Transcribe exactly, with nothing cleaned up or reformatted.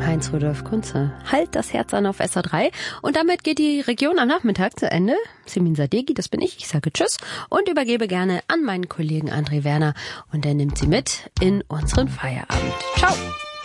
Heinz-Rudolf Kunze. Halt das Herz an auf S R drei. Und damit geht die Region am Nachmittag zu Ende. Simin Sadeghi, das bin ich. Ich sage Tschüss und übergebe gerne an meinen Kollegen André Werner. Und der nimmt Sie mit in unseren Feierabend. Ciao!